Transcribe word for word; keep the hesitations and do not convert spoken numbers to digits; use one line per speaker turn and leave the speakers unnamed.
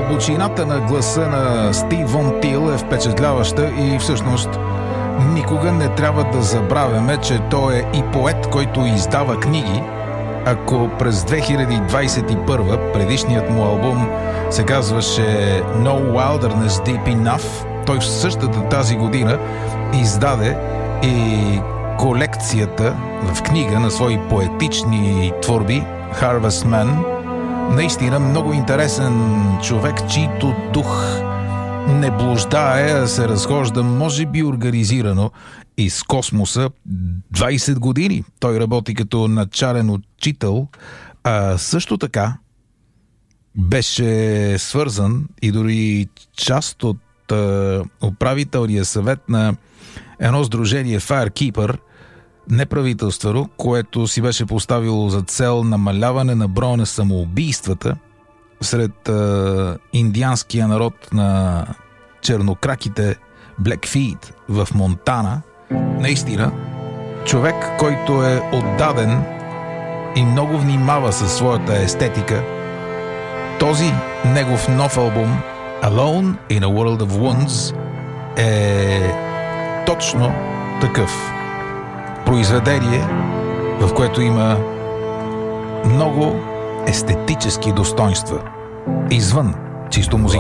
Дълбочината на гласа на Стив Вон Тил е впечатляваща и всъщност никога не трябва да забравяме, че той е и поет, който издава книги. Ако през две хиляди двадесет и първа предишният му албум се казваше No Wilderness Deep Enough, той в същата тази година издаде и колекцията в книга на свои поетични творби Harvest Man. Наистина много интересен човек, чийто дух не блуждае, а се разхожда, може би организирано из космоса. двадесет години той работи като начален учител, а също така беше свързан и дори част от е, управителния съвет на едно сдружение Firekeeper, неправителствено, което си беше поставило за цел намаляване на броя на самоубийствата сред е, индианския народ на чернокраките Blackfeet в Монтана. Наистина, човек, който е отдаден и много внимава със своята естетика. Този негов нов албум Alone in a World of Wounds е точно такъв. Произведение, в което има много естетически достоинства, извън чисто музика.